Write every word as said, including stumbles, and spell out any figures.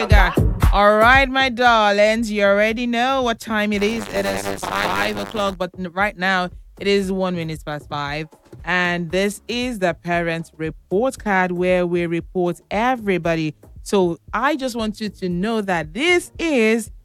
Sugar. All right, my darlings, you already know what time it is. It is five o'clock, but right now it is one minute past five. And this is the Parents Report Card where we report everybody. So I just want you to know that this is